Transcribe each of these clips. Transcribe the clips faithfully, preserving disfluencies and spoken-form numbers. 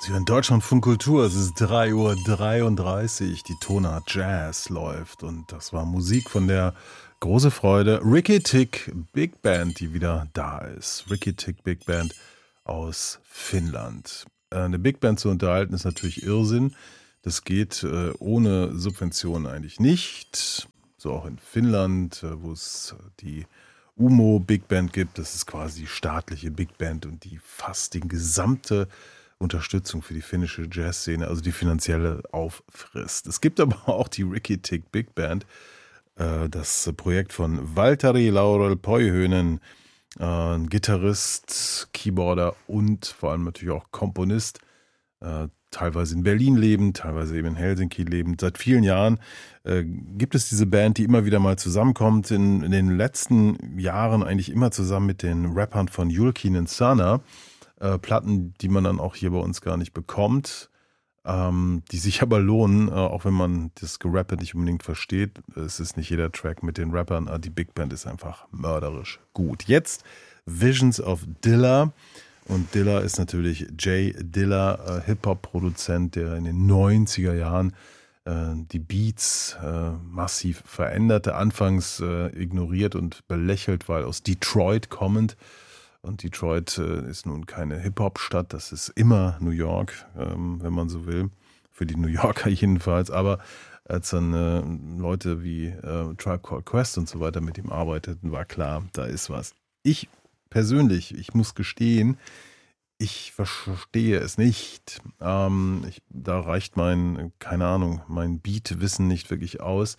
Sie hören Deutschlandfunk Kultur, es ist drei Uhr dreiunddreißig, die Tonart Jazz läuft und das war Musik von der Große Freude Ricky Tick Big Band, die wieder da ist. Ricky Tick Big Band aus Finnland. Eine Big Band zu unterhalten ist natürlich Irrsinn. Das geht äh, ohne Subventionen eigentlich nicht. So auch in Finnland, äh, wo es die Umo Big Band gibt. Das ist quasi die staatliche Big Band und die fast die gesamte Unterstützung für die finnische Jazzszene, also die finanzielle auffrisst. Es gibt aber auch die Ricky Tick Big Band, äh, das Projekt von Valtteri Laurel Poihönen, äh, ein Gitarrist, Keyboarder und vor allem natürlich auch Komponist, äh, teilweise in Berlin lebend, teilweise eben in Helsinki lebend. Seit vielen Jahren äh, gibt es diese Band, die immer wieder mal zusammenkommt, in, in den letzten Jahren eigentlich immer zusammen mit den Rappern von Julkinen Sana. Äh, Platten, die man dann auch hier bei uns gar nicht bekommt, ähm, die sich aber lohnen, äh, auch wenn man das Gerappe nicht unbedingt versteht. Es ist nicht jeder Track mit den Rappern, äh, die Big Band ist einfach mörderisch gut. Jetzt Visions of Dilla. Und Dilla ist natürlich Jay Dilla, äh, Hip-Hop-Produzent, der in den neunziger Jahren äh, die Beats äh, massiv veränderte, anfangs äh, ignoriert und belächelt, weil aus Detroit kommend. Und Detroit äh, ist nun keine Hip-Hop-Stadt, das ist immer New York, ähm, wenn man so will, für die New Yorker jedenfalls. Aber als dann äh, Leute wie äh, Tribe Called Quest und so weiter mit ihm arbeiteten, war klar, da ist was. Ich persönlich, ich muss gestehen, ich verstehe es nicht. Ähm, ich, da reicht mein, keine Ahnung, mein Beat-Wissen nicht wirklich aus.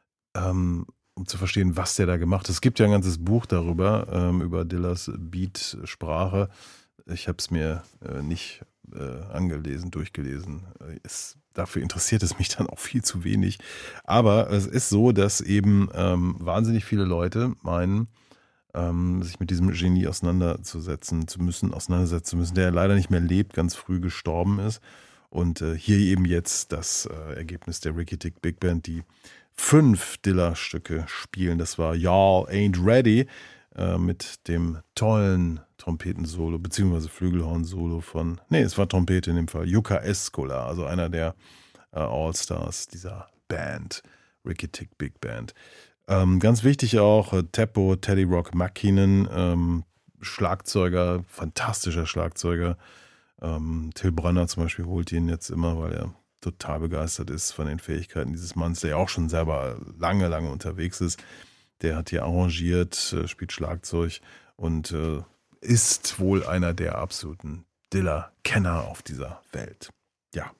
Ähm, um zu verstehen, was der da gemacht hat. Es gibt ja ein ganzes Buch darüber, ähm, über Dillas Beat-Sprache. Ich habe es mir äh, nicht äh, angelesen, durchgelesen. Es, dafür interessiert es mich dann auch viel zu wenig. Aber es ist so, dass eben ähm, wahnsinnig viele Leute meinen, ähm, sich mit diesem Genie auseinanderzusetzen zu müssen, auseinandersetzen zu müssen, der leider nicht mehr lebt, ganz früh gestorben ist. Und äh, hier eben jetzt das äh, Ergebnis der Ricky Tick Big Band, die fünf Dilla-Stücke spielen. Das war Y'all Ain't Ready äh, mit dem tollen Trompetensolo beziehungsweise Flügelhorn-Solo von, nee, es war Trompete in dem Fall, Jukka Eskola, also einer der äh, All-Stars dieser Band, Ricky Tick Big Band. Ähm, ganz wichtig auch, äh, Teppo, Teddy Rock Mäkinen, ähm, Schlagzeuger, fantastischer Schlagzeuger. Ähm, Till Brönner zum Beispiel holt ihn jetzt immer, weil er total begeistert ist von den Fähigkeiten dieses Manns, der ja auch schon selber lange, lange unterwegs ist. Der hat hier arrangiert, spielt Schlagzeug und äh, ist wohl einer der absoluten Dilla-Kenner auf dieser Welt. Ja,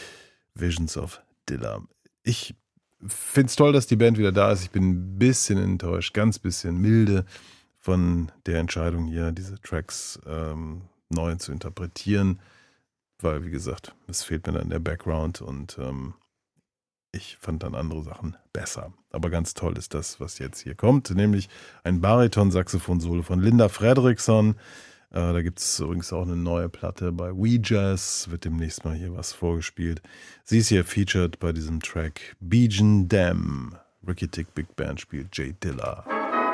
Visions of Dilla. Ich finde es toll, dass die Band wieder da ist. Ich bin ein bisschen enttäuscht, ganz bisschen milde von der Entscheidung hier, diese Tracks ähm, neu zu interpretieren. Weil, wie gesagt, es fehlt mir dann der Background und ähm, ich fand dann andere Sachen besser. Aber ganz toll ist das, was jetzt hier kommt, nämlich ein Bariton-Saxophon-Solo von Linda Fredriksson. Äh, da gibt es übrigens auch eine neue Platte bei We Jazz, wird demnächst mal hier was vorgespielt. Sie ist hier featured bei diesem Track Bijan Dam. Ricky Tick Big Band spielt Jay Dilla.